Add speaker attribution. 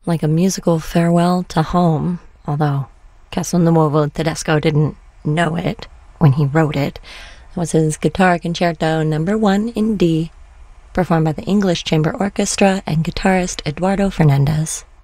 Speaker 1: like a musical farewell to home, although Castelnuovo Tedesco didn't know it when he wrote it. It was his Guitar Concerto No. 1 in D, performed by the English Chamber Orchestra and guitarist Eduardo Fernandez.